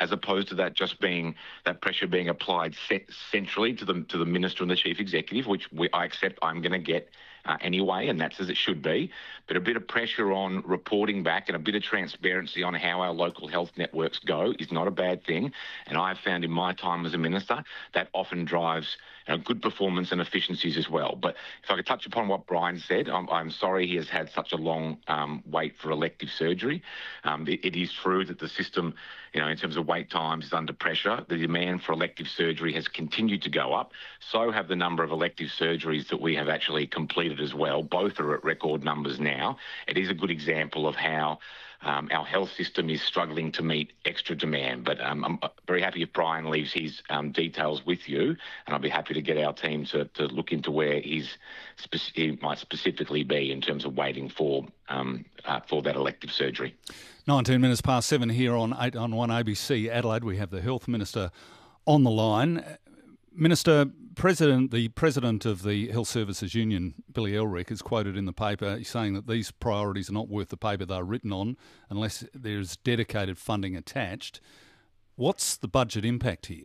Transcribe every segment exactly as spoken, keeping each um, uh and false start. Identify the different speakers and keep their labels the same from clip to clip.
Speaker 1: as opposed to that just being that pressure being applied set, centrally to the to the minister and the chief executive, which we, I accept I'm going to get uh, anyway, and that's as it should be. But a bit of pressure on reporting back and a bit of transparency on how our local health networks go is not a bad thing. And I've found in my time as a minister that often drives you know, good performance and efficiencies as well. But if I could touch upon what Brian said, I'm, I'm sorry he has had such a long um, wait for elective surgery. Um, it, it is true that the system, you know, in terms of wait times is under pressure. The demand for elective surgery has continued to go up. So have the number of elective surgeries that we have actually completed as well. Both are at record numbers now. It is a good example of how Um, our health system is struggling to meet extra demand. But um, I'm very happy if Brian leaves his um, details with you, and I'll be happy to get our team to, to look into where he's spe- he might specifically be in terms of waiting for um, uh, for that elective surgery.
Speaker 2: nineteen minutes past seven here on eight on one A B C Adelaide. We have the Health Minister on the line. Minister, President, the President of the Health Services Union, Billy Elrick, is quoted in the paper saying that these priorities are not worth the paper they're written on unless there's dedicated funding attached. What's the budget impact here?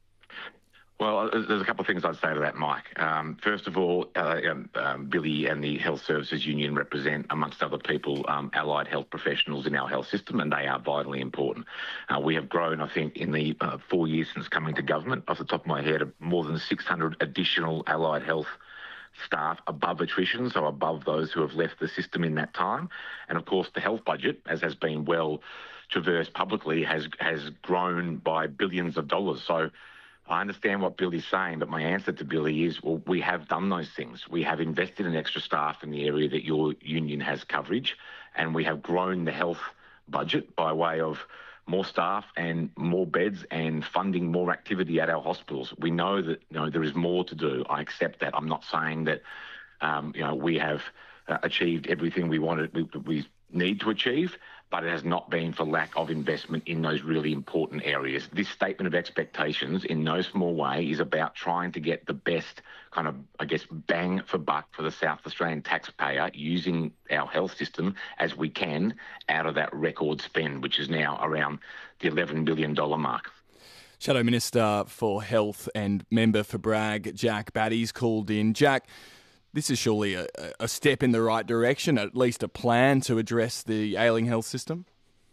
Speaker 1: Well, there's a couple of things I'd say to that, Mike. Um, first of all, uh, um, um, Billy and the Health Services Union represent, amongst other people, um, allied health professionals in our health system, and they are vitally important. Uh, we have grown, I think, in the uh, four years since coming to government, off the top of my head, more than six hundred additional allied health staff above attrition, so above those who have left the system in that time. And, of course, the health budget, as has been well traversed publicly, has, has grown by billions of dollars. So I understand what Billy's saying, but my answer to Billy is, well, we have done those things. We have invested in extra staff in the area that your union has coverage, and we have grown the health budget by way of more staff and more beds and funding more activity at our hospitals. We know that you know there is more to do. I accept that. I'm not saying that um, you know we have uh, achieved everything we wanted. We, we need to achieve, but it has not been for lack of investment in those really important areas. This statement of expectations in no small way is about trying to get the best kind of, I guess, bang for buck for the South Australian taxpayer using our health system as we can out of that record spend, which is now around the eleven billion dollars mark.
Speaker 3: Shadow Minister for Health and member for Bragg, Jack Batty's called in. Jack, this is surely a, a step in the right direction, at least a plan to address the ailing health system?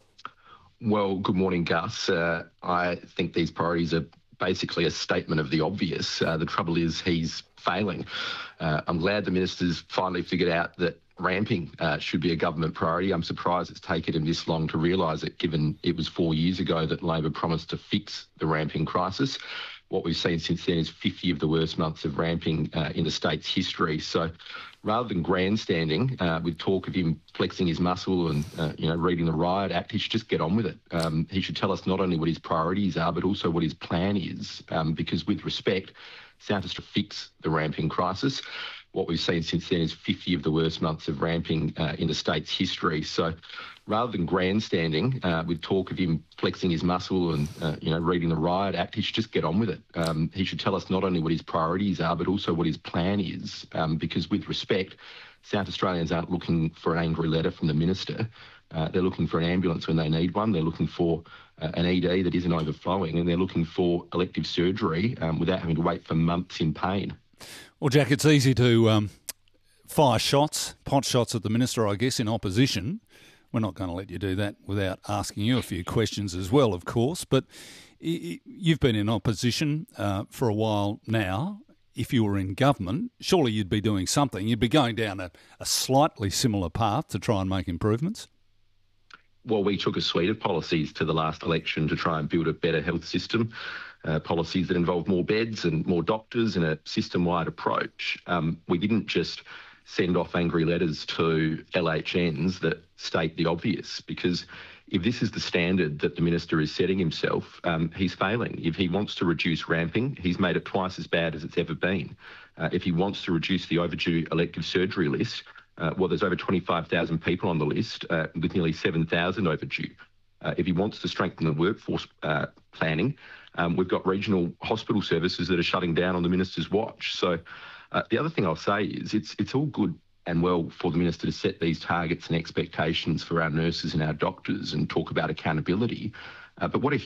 Speaker 4: Well, good morning, Gus. Uh, I think these priorities are basically a statement of the obvious. Uh, the trouble is he's failing. Uh, I'm glad the minister's finally figured out that ramping uh, should be a government priority. I'm surprised it's taken him this long to realise it, given it was four years ago that Labor promised to fix the ramping crisis. What we've seen since then is fifty of the worst months of ramping uh, in the state's history. So rather than grandstanding uh, with talk of him flexing his muscle and uh, you know reading the riot act, he should just get on with it. Um, he should tell us not only what his priorities are, but also what his plan is. Um, because with respect, South Australia fix the ramping crisis. What we've seen since then is fifty of the worst months of ramping uh, in the state's history. So rather than grandstanding uh, with talk of him flexing his muscle and uh, you know reading the riot act, he should just get on with it. Um, he should tell us not only what his priorities are, but also what his plan is. Um, because with respect, South Australians aren't looking for an angry letter from the minister. Uh, they're looking for an ambulance when they need one. They're looking for uh, an E D that isn't overflowing, and they're looking for elective surgery um, without having to wait for months in pain.
Speaker 2: Well, Jack, it's easy to um, fire shots, pot shots at the minister, I guess, in opposition. We're not going to let you do that without asking you a few questions as well, of course. But you've been in opposition uh, for a while now. If you were in government, surely you'd be doing something. You'd be going down a, a slightly similar path to try and make improvements.
Speaker 4: Well, we took a suite of policies to the last election to try and build a better health system, uh, policies that involve more beds and more doctors and a system-wide approach. Um, we didn't just send off angry letters to L H Ns that state the obvious, because if this is the standard that the minister is setting himself, um, he's failing. If he wants to reduce ramping, he's made it twice as bad as it's ever been. Uh, if he wants to reduce the overdue elective surgery list, Uh, well, there's over twenty-five thousand people on the list, uh, with nearly seven thousand overdue. Uh, if he wants to strengthen the workforce uh, planning, um, we've got regional hospital services that are shutting down on the minister's watch. So uh, the other thing I'll say is it's it's all good and well for the minister to set these targets and expectations for our nurses and our doctors and talk about accountability. Uh, but what if